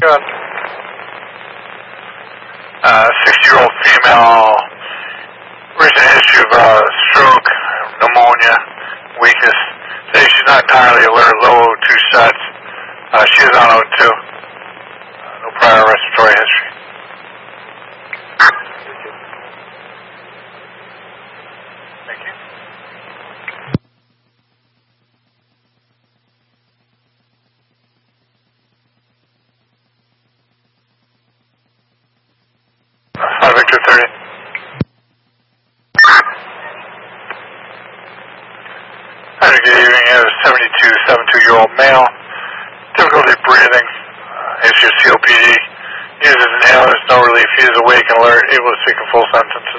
Go ahead. 60-year-old female, recent history of stroke, pneumonia, weakness. Today she's not entirely alert, low O2 sets. She is on O2. No prior respiratory history. Thank you. Victor 30. Good evening. You have a 72-year-old male. Difficulty breathing. History of COPD. Uses inhalers, no relief. He is awake and alert, able to speak in full sentences.